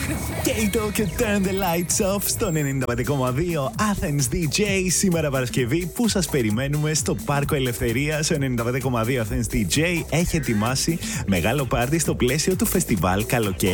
Kato και Turn the Lights Off στο 95,2 Athens DJ. Σήμερα Παρασκευή που σας περιμένουμε στο Πάρκο Ελευθερίας. Ο 95,2 Athens DJ έχει ετοιμάσει μεγάλο πάρτι στο πλαίσιο του φεστιβάλ Καλοκαίρι